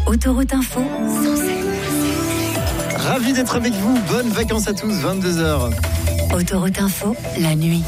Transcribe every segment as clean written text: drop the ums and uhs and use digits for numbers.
Autoroute Info. Ravi d'être avec vous. Bonnes vacances à tous, 22h. Autoroute Info, la nuit.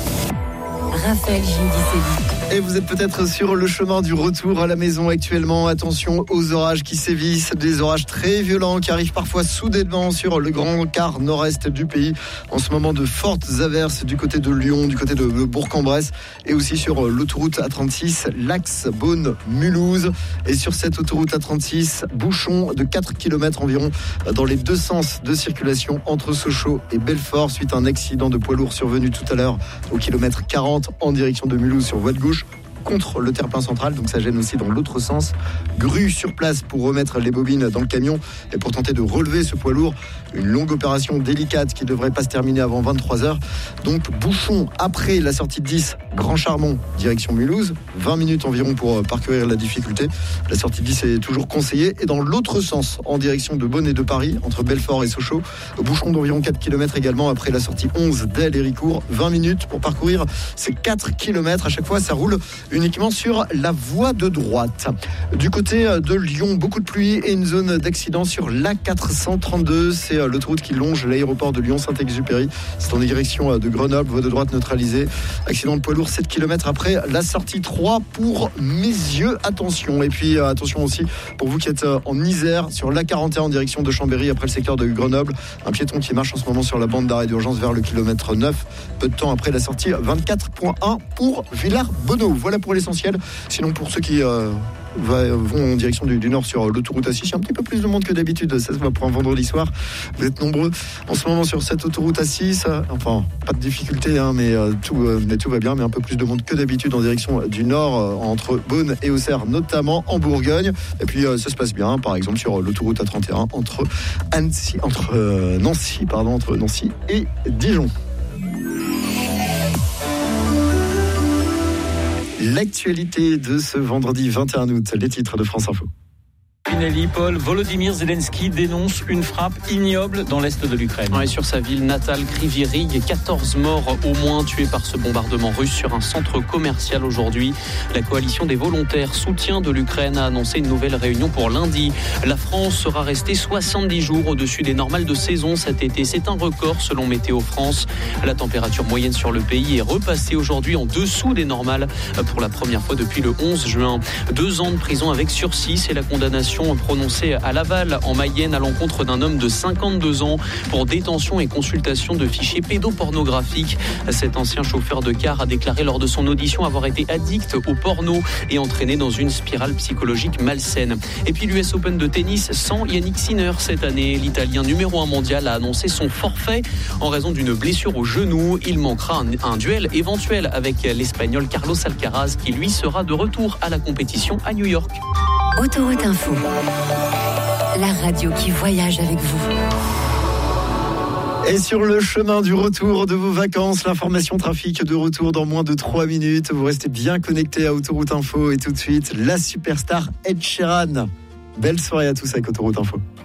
Raphaël Gindicelli. Et vous êtes peut-être sur le chemin du retour à la maison actuellement. Attention aux orages qui sévissent, des orages très violents qui arrivent parfois soudainement sur le grand quart nord-est du pays. En ce moment, de fortes averses du côté de Lyon, du côté de Bourg-en-Bresse et aussi sur l'autoroute A36, l'axe Beaune-Mulhouse. Et sur cette autoroute A36, bouchon de 4 km environ dans les deux sens de circulation entre Sochaux et Belfort suite à un accident de poids lourd survenu tout à l'heure au kilomètre 40 en direction de Mulhouse sur voie de gauche contre le terre-plein central, donc ça gêne aussi dans l'autre sens. Grue sur place pour remettre les bobines dans le camion et pour tenter de relever ce poids lourd. Une longue opération délicate qui ne devrait pas se terminer avant 23h. Donc bouchon après la sortie de 10, Grand Charmont, direction Mulhouse. 20 minutes environ pour parcourir la difficulté. La sortie de 10 est toujours conseillée. Et dans l'autre sens, en direction de Beaune et de Paris, entre Belfort et Sochaux, bouchon d'environ 4 km également après la sortie 11 d'Aile et Ricourt. 20 minutes pour parcourir ces 4 km. À chaque fois, ça roule uniquement sur la voie de droite. Du côté de Lyon, beaucoup de pluie et une zone d'accident sur l'A432. C'est l'autoroute qui longe l'aéroport de Lyon-Saint-Exupéry. C'est en direction de Grenoble, voie de droite neutralisée. Accident de poids lourd 7 km après la sortie 3 pour Mézieux. Attention. Et puis attention aussi pour vous qui êtes en Isère sur l'A41 en direction de Chambéry après le secteur de Grenoble. Un piéton qui marche en ce moment sur la bande d'arrêt d'urgence vers le kilomètre 9. Peu de temps après la sortie 24.1 pour Villars-Bonneau. Voilà pour l'essentiel. Sinon, pour ceux qui vont en direction du nord sur l'autoroute A6, il y a un petit peu plus de monde que d'habitude. Ça se voit pour un vendredi soir. Vous êtes nombreux en ce moment sur cette autoroute A6. Enfin, pas de difficulté, mais tout va bien. Mais un peu plus de monde que d'habitude en direction du nord, entre Beaune et Auxerre, notamment en Bourgogne. Et puis, ça se passe bien, par exemple, sur l'autoroute A31 entre Nancy et Dijon. L'actualité de ce vendredi 21 août, les titres de France Info. Paul, Volodymyr Zelensky dénonce une frappe ignoble dans l'est de l'Ukraine. Ouais, sur sa ville natale, Kryvyi Rih, 14 morts au moins tués par ce bombardement russe sur un centre commercial aujourd'hui. La coalition des volontaires soutien de l'Ukraine a annoncé une nouvelle réunion pour lundi. La France sera restée 70 jours au-dessus des normales de saison cet été. C'est un record selon Météo France. La température moyenne sur le pays est repassée aujourd'hui en dessous des normales pour la première fois depuis le 11 juin. 2 ans de prison avec sursis, c'est la condamnation prononcée à Laval en Mayenne à l'encontre d'un homme de 52 ans pour détention et consultation de fichiers pédopornographiques. Cet ancien chauffeur de car a déclaré lors de son audition avoir été addict au porno et entraîné dans une spirale psychologique malsaine. Et puis l'US Open de tennis sans Yannick Sinner cette année. L'Italien numéro 1 mondial a annoncé son forfait en raison d'une blessure au genou. Il manquera un duel éventuel avec l'Espagnol Carlos Alcaraz qui lui sera de retour à la compétition à New York. Autoroute Info, la radio qui voyage avec vous. Et sur le chemin du retour de vos vacances, l'information trafic de retour dans moins de 3 minutes. Vous restez bien connectés à Autoroute Info et tout de suite, la superstar Ed Sheeran. Belle soirée à tous avec Autoroute Info.